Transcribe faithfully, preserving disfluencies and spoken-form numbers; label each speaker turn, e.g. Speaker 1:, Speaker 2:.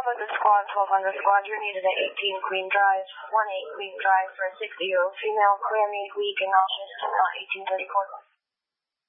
Speaker 1: hundred squad, twelve hundred squad, you're needed at eighteen Queen Drive, one eight Queen Drive for a sixty-year-old female, clear me, weak and nauseous, not eighteen thirty-four.